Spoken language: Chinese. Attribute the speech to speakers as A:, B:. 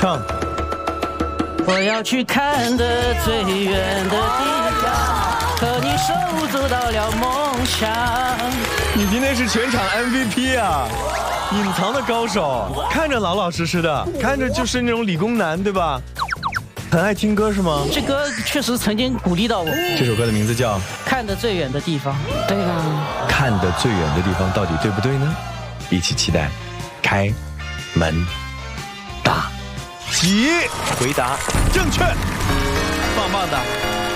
A: 唱。
B: 我要去看得最远的地方，和你手走到了梦想。
A: 你今天是全场 MVP 啊，隐藏的高手，看着老老实实的，看着就是那种理工男，对吧？很爱听歌是吗？
B: 这歌确实曾经鼓励到我。
A: 这首歌的名字叫《
B: 看得最远的地方》，对吧？
A: 看得最远的地方到底对不对呢？一起期待开门大吉，回答正确，棒棒的。